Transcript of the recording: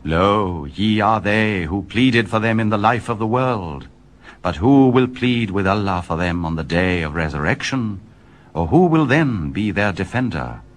Lo, ye are they who pleaded for them in the life of the world. But who will plead with Allah for them on the day of resurrection? Or who will then be their defender?